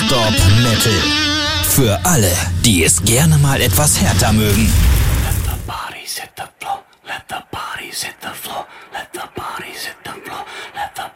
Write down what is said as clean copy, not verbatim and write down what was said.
Stop Metal. Für alle, die es gerne mal etwas härter mögen.